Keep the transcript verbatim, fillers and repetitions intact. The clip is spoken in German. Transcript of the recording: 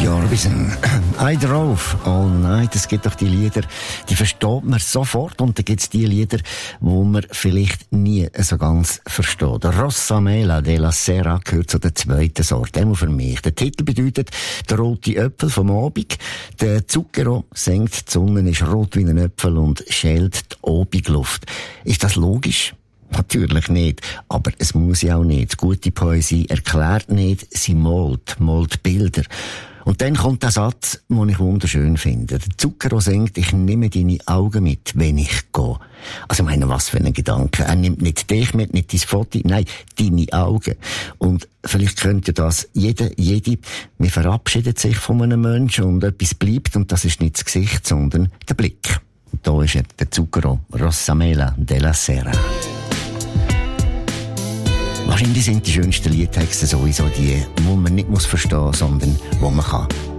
Jorvisen. I drove all night. Es gibt doch die Lieder, die versteht man sofort. Und dann gibt's die Lieder, wo man vielleicht nie so ganz versteht. Der Rossa Mela della Sera gehört zu der zweiten Sorte. Einmal für mich. Der Titel bedeutet der rote Äpfel vom Abend. Der Zucchero singt, die Sonne ist rot wie ein Äpfel und schält die Abendluft. Ist das logisch? Natürlich nicht. Aber es muss ja auch nicht. Gute Poesie erklärt nicht, sie malt, malt Bilder. Und dann kommt der Satz, den ich wunderschön finde. Der Zucchero singt, ich nehme deine Augen mit, wenn ich gehe. Also, ich meine, was für ein Gedanke. Er nimmt nicht dich mit, nicht dein Foto, nein, deine Augen. Und vielleicht könnte das jeder, jede, man verabschiedet sich von einem Menschen und etwas bleibt, und das ist nicht das Gesicht, sondern der Blick. Und da ist er, der Zucchero, Rossa Mela della Sera. Wahrscheinlich sind die schönsten Liedtexte sowieso die, die man nicht muss verstehen, sondern die man kann